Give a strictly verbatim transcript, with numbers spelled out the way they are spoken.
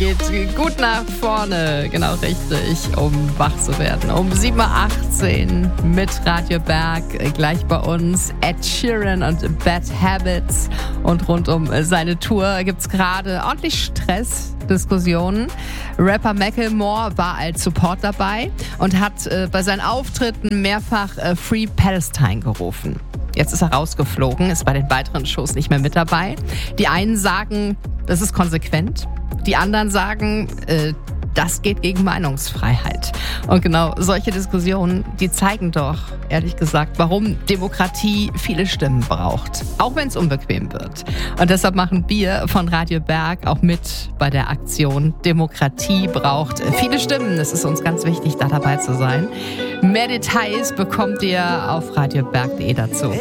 geht gut nach vorne, genau richtig, um wach zu werden. Um sieben Uhr achtzehn mit Radio Berg, gleich bei uns Ed Sheeran und Bad Habits. Und rund um seine Tour gibt es gerade ordentlich Stress. Diskussionen. Rapper Macklemore war als Support dabei und hat äh, bei seinen Auftritten mehrfach äh, Free Palestine gerufen. Jetzt ist er rausgeflogen, ist bei den weiteren Shows nicht mehr mit dabei. Die einen sagen, das ist konsequent. Die anderen sagen, äh, das geht gegen Meinungsfreiheit. Und genau solche Diskussionen, die zeigen doch, ehrlich gesagt, warum Demokratie viele Stimmen braucht. Auch wenn es unbequem wird. Und deshalb machen wir von Radio Berg auch mit bei der Aktion Demokratie braucht viele Stimmen. Es ist uns ganz wichtig, da dabei zu sein. Mehr Details bekommt ihr auf radioberg punkt de dazu.